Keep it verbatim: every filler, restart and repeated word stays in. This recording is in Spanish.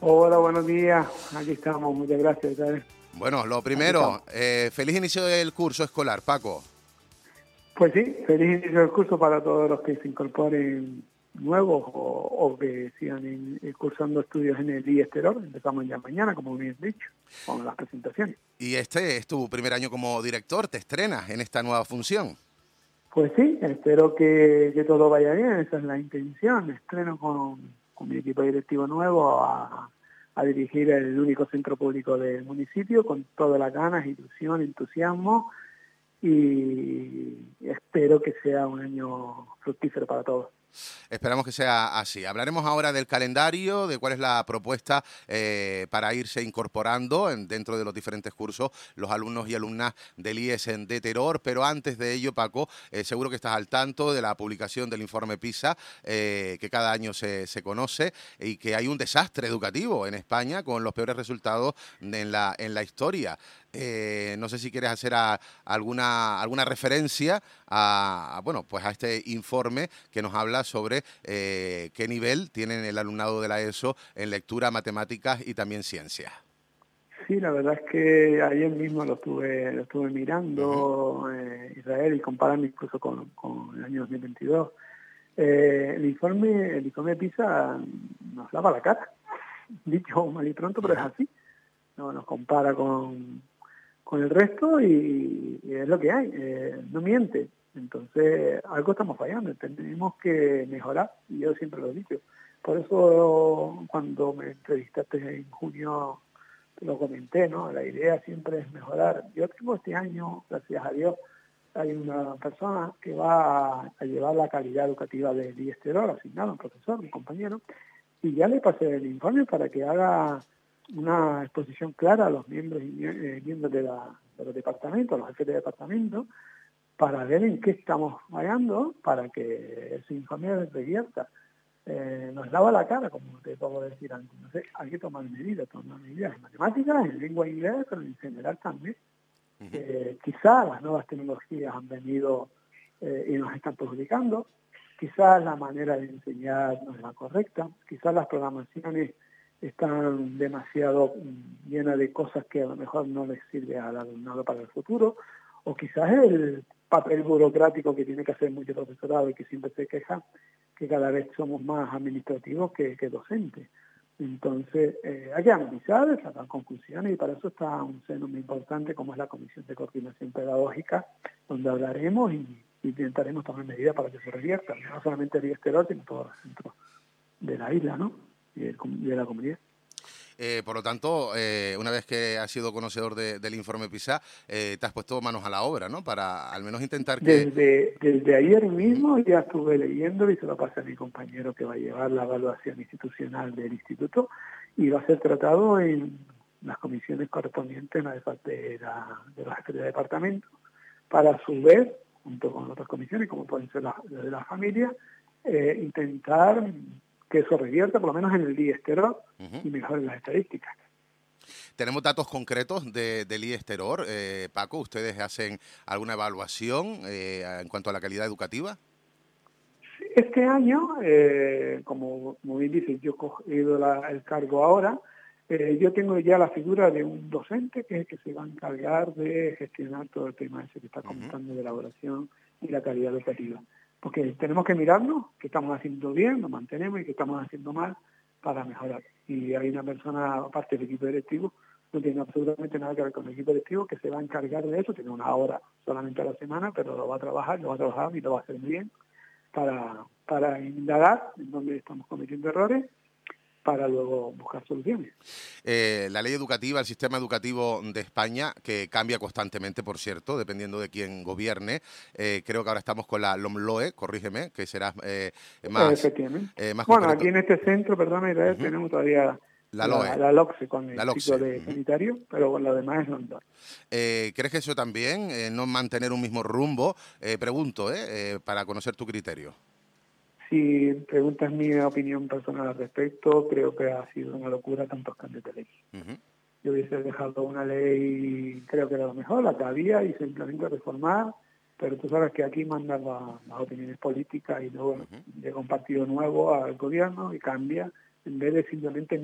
Hola, buenos días. Aquí estamos, muchas gracias. Isabel. Bueno, lo Aquí estamos. primero, eh, feliz inicio del curso escolar, Paco. Pues sí, feliz inicio del curso para todos los que se incorporen nuevos o, o que sigan en- eh, cursando estudios en el I E Exterior. Empezamos ya mañana, como bien dicho, con las presentaciones. Y este es tu primer año como director, te estrenas en esta nueva función. Pues sí, espero que, que todo vaya bien, esa es la intención. Estreno con, con mi equipo directivo nuevo a, a dirigir el único centro público del municipio con todas las ganas, ilusión, entusiasmo y espero que sea un año fructífero para todos. Esperamos que sea así. Hablaremos ahora del calendario, de cuál es la propuesta eh, para irse incorporando en- dentro de los diferentes cursos los alumnos y alumnas del I E S de Teror, pero antes de ello, Paco, eh, seguro que estás al tanto de la publicación del informe PISA, eh, que cada año se, se conoce, y que hay un desastre educativo en España con los peores resultados en la, en la historia. Eh, no sé si quieres hacer a- alguna, alguna referencia a, a, bueno, pues a este informe que nos habla sobre eh, qué nivel tienen el alumnado de la ESO en lectura, matemáticas y también ciencias. Sí, la verdad es que ayer mismo lo estuve, lo estuve Ujú. mirando, eh, Israel, y comparando incluso con, con el año dos mil veintidós. Eh, el informe, el informe de PISA nos lava la cara, dicho mal y pronto, pero es Ujú. así. No nos compara con, con el resto y, y es lo que hay, eh, no miente. Entonces, algo estamos fallando, tenemos que mejorar, y yo siempre lo he dicho. Por eso, cuando me entrevistaste en junio, te lo comenté, ¿no? La idea siempre es mejorar. Yo tengo este año, gracias a Dios, hay una persona que va a, a llevar la calidad educativa del I E S Teror, asignado, un profesor, un compañero, y ya le pasé el informe para que haga una exposición clara a los miembros y mie- eh, miembros de, la, de los departamentos, a los jefes de departamento, para ver en qué estamos fallando, para que ese informe revierta. Eh, nos lava la cara, como te puedo decir antes. No sé, hay que tomar medidas, tomar medidas en matemáticas, en lengua inglesa, pero en general también. Ujú. Eh, quizás las nuevas tecnologías han venido eh, y nos están perjudicando, quizás la manera de enseñar no es la correcta, quizás las programaciones están demasiado mm, llenas de cosas que a lo mejor no les sirve al alumnado para el futuro, o quizás el papel burocrático que tiene que hacer mucho profesorado y que siempre se queja, que cada vez somos más administrativos que, que docentes. Entonces, eh, hay que analizar, sacar conclusiones y para eso está un seno muy importante como es la Comisión de Coordinación Pedagógica, donde hablaremos y, y intentaremos tomar medidas para que se revierta, no solamente el I E S Teror, sino todos los centros de la isla, ¿no? Y, el, y de la comunidad. Eh, por lo tanto, eh, una vez que has sido conocedor de- del informe PISA, eh, te has puesto manos a la obra, ¿no? Para al menos intentar que... Desde, desde ayer Ujú. mismo ya estuve leyendo y se lo pasé a mi compañero que va a llevar la evaluación institucional del instituto y va a ser tratado en las comisiones correspondientes en la de, de, la, de los jefes de departamento para a su vez, junto con otras comisiones como pueden ser las la de la familia, eh, intentar que eso revierta por lo menos en el I E S Teror Ujú. y mejore las estadísticas. ¿Tenemos datos concretos de, del I E S Teror? Eh, Paco, ¿ustedes hacen alguna evaluación eh, en cuanto a la calidad educativa? Este año, eh, como, como bien dices, yo he cogido la, el cargo ahora, eh, yo tengo ya la figura de un docente que es el que se va a encargar de gestionar todo el tema ese que está Ujú. comentando de elaboración y la calidad educativa. Porque tenemos que mirarnos qué estamos haciendo bien, lo mantenemos y qué estamos haciendo mal para mejorar. Y hay una persona, aparte del equipo directivo, no tiene absolutamente nada que ver con el equipo directivo, que se va a encargar de eso, tiene una hora solamente a la semana, pero lo va a trabajar, lo va a trabajar y lo va a hacer bien para, para indagar en dónde estamos cometiendo errores para luego buscar soluciones. Eh, la ley educativa, el sistema educativo de España, que cambia constantemente, por cierto, dependiendo de quién gobierne. Eh, creo que ahora estamos con la LOMLOE, corrígeme, que será eh, Eh, más, efectivamente. eh, más Bueno, aquí concreto. en este centro, perdón, Israel, Ujú. tenemos todavía La la, LOE, la LOCSE con la el ciclo LOCSE. de Ujú. sanitario, pero bueno, lo demás es London. Eh, ¿crees que eso también, eh, no mantener un mismo rumbo? Eh, pregunto, eh, eh, para conocer tu criterio. Si preguntas mi opinión personal al respecto, creo que ha sido una locura tantos cambios de ley. Ujú. Yo hubiese dejado una ley, creo que era lo mejor, la que había y simplemente reformar, pero tú sabes que aquí mandan la- las opiniones políticas y luego Ujú. llega un partido nuevo al gobierno y cambia, en vez de simplemente